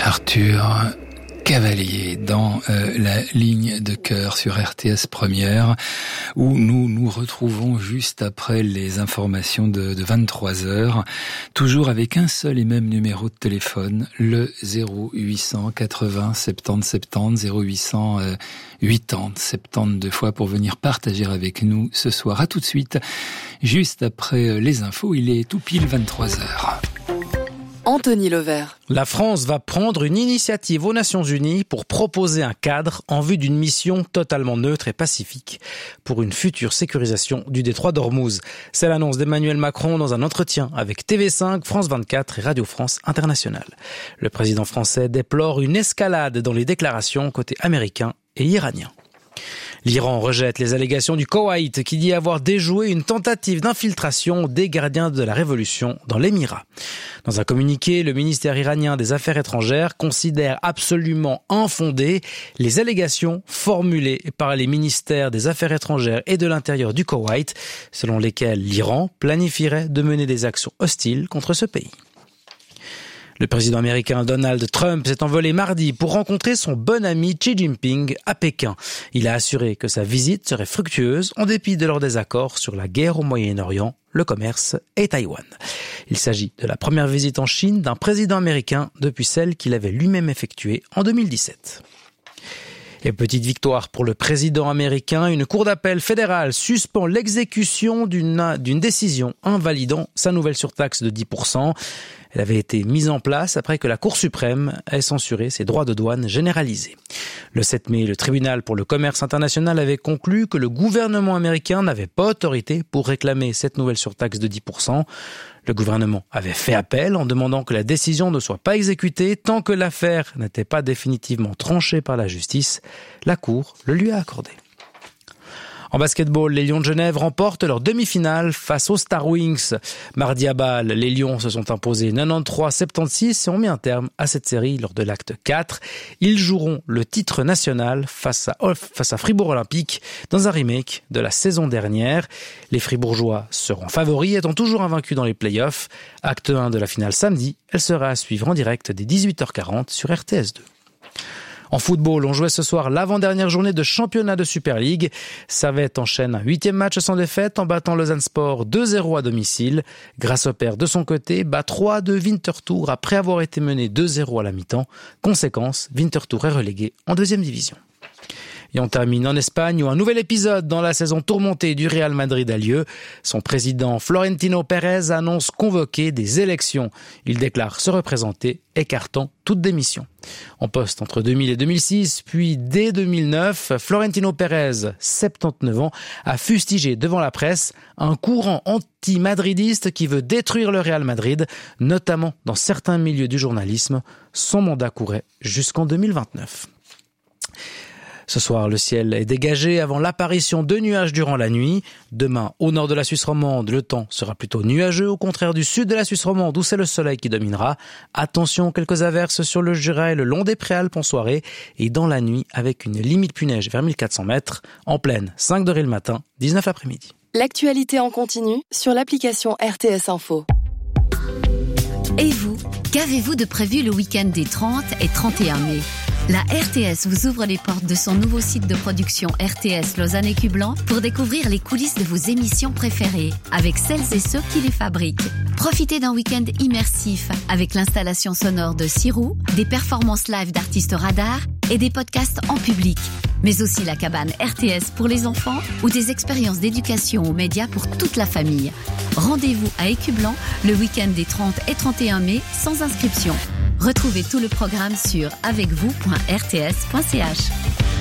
Arthur Cavalier dans la ligne de cœur sur RTS Première, où nous nous retrouvons juste après les informations de 23h, toujours avec un seul et même numéro de téléphone, le 0800 80 70 70, 0800 80 72 fois pour venir partager avec nous ce soir. À tout de suite, juste après les infos, il est tout pile 23h. Anthony Levert. La France va prendre une initiative aux Nations Unies pour proposer un cadre en vue d'une mission totalement neutre et pacifique pour une future sécurisation du détroit d'Ormuz. C'est l'annonce d'Emmanuel Macron dans un entretien avec TV5, France 24 et Radio France Internationale. Le président français déplore une escalade dans les déclarations côté américain et iranien. L'Iran rejette les allégations du Koweït qui dit avoir déjoué une tentative d'infiltration des gardiens de la révolution dans l'Émirat. Dans un communiqué, le ministère iranien des Affaires étrangères considère absolument infondées les allégations formulées par les ministères des Affaires étrangères et de l'Intérieur du Koweït, selon lesquelles l'Iran planifierait de mener des actions hostiles contre ce pays. Le président américain Donald Trump s'est envolé mardi pour rencontrer son bon ami Xi Jinping à Pékin. Il a assuré que sa visite serait fructueuse en dépit de leurs désaccords sur la guerre au Moyen-Orient, le commerce et Taïwan. Il s'agit de la première visite en Chine d'un président américain depuis celle qu'il avait lui-même effectuée en 2017. Et petite victoire pour le président américain, une cour d'appel fédérale suspend l'exécution d'une décision invalidant sa nouvelle surtaxe de 10%. Elle avait été mise en place après que la Cour suprême ait censuré ses droits de douane généralisés. Le 7 mai, le tribunal pour le commerce international avait conclu que le gouvernement américain n'avait pas autorité pour réclamer cette nouvelle surtaxe de 10%. Le gouvernement avait fait appel en demandant que la décision ne soit pas exécutée tant que l'affaire n'était pas définitivement tranchée par la justice. La Cour le lui a accordé. En basketball, les Lions de Genève remportent leur demi-finale face aux Star Wings. Mardi à Bâle, les Lions se sont imposés 93-76 et ont mis un terme à cette série lors de l'acte 4. Ils joueront le titre national face à Fribourg Olympique dans un remake de la saison dernière. Les Fribourgeois seront favoris, étant toujours invaincus dans les playoffs. Acte 1 de la finale samedi, elle sera à suivre en direct dès 18h40 sur RTS 2. En football, on jouait ce soir l'avant-dernière journée de championnat de Super League. Servette enchaîne un 8e match sans défaite en battant Lausanne Sport 2-0 à domicile. Grasshopper, de son côté, bat 3-2 Winterthur après avoir été mené 2-0 à la mi-temps. Conséquence, Winterthur est relégué en 2e division. Et on termine en Espagne où un nouvel épisode dans la saison tourmentée du Real Madrid a lieu. Son président Florentino Pérez annonce convoquer des élections. Il déclare se représenter, écartant toute démission. En poste entre 2000 et 2006, puis dès 2009, Florentino Pérez, 79 ans, a fustigé devant la presse un courant anti-madridiste qui veut détruire le Real Madrid, notamment dans certains milieux du journalisme. Son mandat courait jusqu'en 2029. Ce soir, le ciel est dégagé avant l'apparition de nuages durant la nuit. Demain, au nord de la Suisse romande, le temps sera plutôt nuageux, au contraire du sud de la Suisse romande où c'est le soleil qui dominera. Attention, quelques averses sur le Jura et le long des Préalpes en soirée et dans la nuit avec une limite pluie-neige vers 1400 mètres. En plaine, 5 degrés le matin, 19 l'après-midi. L'actualité en continu sur l'application RTS Info. Et vous, qu'avez-vous de prévu le week-end des 30 et 31 mai ? La RTS vous ouvre les portes de son nouveau site de production RTS Lausanne et Cublan pour découvrir les coulisses de vos émissions préférées avec celles et ceux qui les fabriquent. Profitez d'un week-end immersif avec l'installation sonore de Sirou, des performances live d'artistes radars et des podcasts en public. Mais aussi la cabane RTS pour les enfants ou des expériences d'éducation aux médias pour toute la famille. Rendez-vous à Écublan le week-end des 30 et 31 mai sans inscription. Retrouvez tout le programme sur avecvous.rts.ch.